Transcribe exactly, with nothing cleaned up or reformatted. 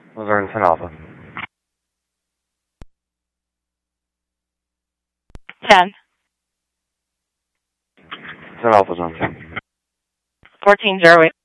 Missouri ten Alpha. ten. ten Alpha Zone two. fourteen zero eight.